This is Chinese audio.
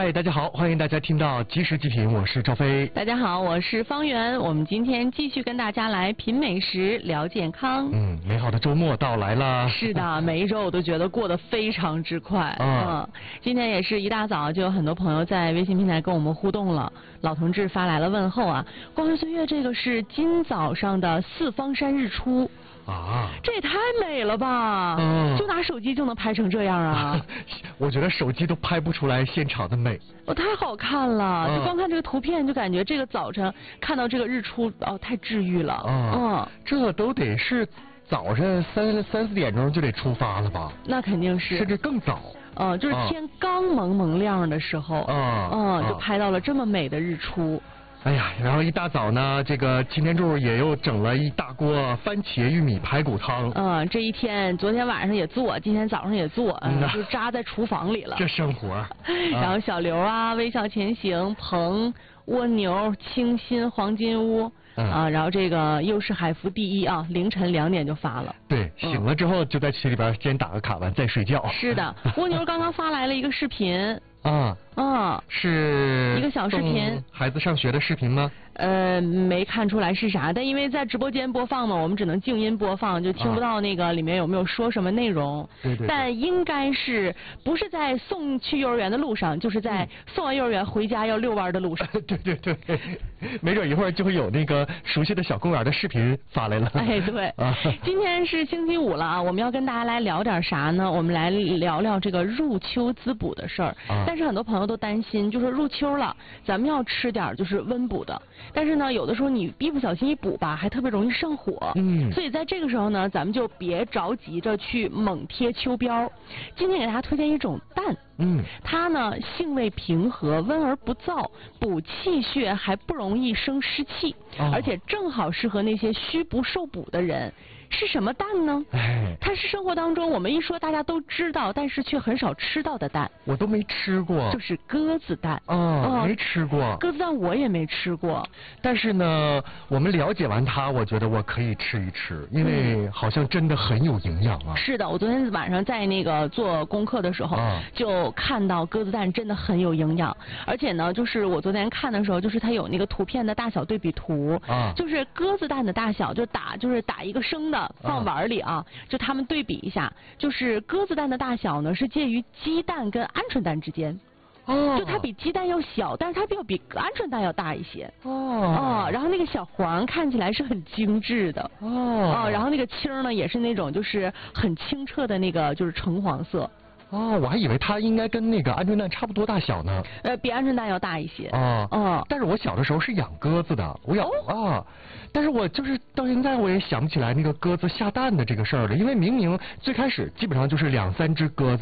嗨，大家好，欢迎大家听到即时极品，我是赵飞。 大家好，我是方圆。我们今天继续跟大家来品美食、聊健康。 美好的周末到来了。 是的，每一周我都觉得过得非常之快。今天也是一大早就有很多朋友在微信平台跟我们互动了。老同志发来了问候啊，光辉岁月这个是今早上的四方山日出。这也太美了吧！就拿手机就能拍成这样啊！ 我觉得手机都拍不出来现场的美。 太好看了！就光看这个图片，就感觉这个早晨看到这个日出，太治愈了。 这都得是早上三四点钟就得出发了吧？ 那肯定是， 甚至更早。 就是天刚蒙蒙亮的时候，就拍到了这么美的日出。 哎呀，然后一大早呢，这个擎天柱也又整了一大锅番茄玉米排骨汤。 这一天，昨天晚上也做，今天早上也做，就扎在厨房里了。 这生活。 然后小刘啊，微笑前行，鹏、蜗牛、清新、黄金屋。然后这个又是海福第一啊，凌晨2点就发了。 对，醒了之后就在群里边先打个卡完再睡觉。 是的，蜗牛刚刚发来了一个视频。 是一个小视频， 孩子上学的视频吗？ 没看出来是啥，但因为在直播间播放嘛，我们只能静音播放，就听不到那个里面有没有说什么内容。 对。 但应该是不是在送去幼儿园的路上，就是在送完幼儿园回家要遛弯的路上。 对，没准一会儿就会有那个熟悉的小公园的视频发来了。 对。今天是星期五了啊，我们要跟大家来聊点啥呢？我们来聊聊这个入秋滋补的事儿。但是很多朋友都担心，就说入秋了，咱们要吃点就是温补的。但是呢，有的时候你一不小心一补吧，还特别容易上火。所以在这个时候呢，咱们就别着急着去猛贴秋膘。今天给大家推荐一种蛋。它呢性味平和，温而不燥，补气血，还不容易生湿气，而且正好适合那些虚不受补的人。是什么蛋呢？它是生活当中我们一说大家都知道，但是却很少吃到的蛋。 我都没吃过。 就是鸽子蛋。 没吃过。 鸽子蛋我也没吃过。 但是呢，我们了解完它，我觉得我可以吃一吃，因为好像真的很有营养啊。 是的，我昨天晚上在那个做功课的时候，就看到鸽子蛋真的很有营养，而且呢，就是我昨天看的时候，就是它有那个图片的大小对比图，就是鸽子蛋的大小就打一个生的。放碗里啊，就他们对比一下，就是鸽子蛋的大小呢是介于鸡蛋跟鹌鹑蛋之间。就它比鸡蛋要小，但是它比鹌鹑蛋要大一些。然后那个小黄看起来是很精致的。然后那个青呢也是那种就是很清澈的那个就是橙黄色。 我还以为它应该跟那个鹌鹑蛋差不多大小呢。 比鹌鹑蛋要大一些。 但是我小的时候是养鸽子的，但是我就是到现在我也想不起来那个鸽子下蛋的这个事儿了，因为明明最开始基本上就是2-3只鸽子。